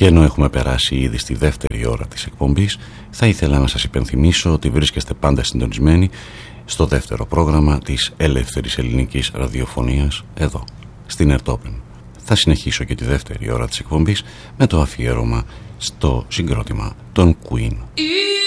Και ενώ έχουμε περάσει ήδη στη δεύτερη ώρα της εκπομπής, θα ήθελα να σας υπενθυμίσω ότι βρίσκεστε πάντα συντονισμένοι στο δεύτερο πρόγραμμα της ελεύθερης ελληνικής ραδιοφωνίας εδώ, στην Ερτόπεν. Θα συνεχίσω και τη δεύτερη ώρα της εκπομπής με το αφιέρωμα στο συγκρότημα των Queen.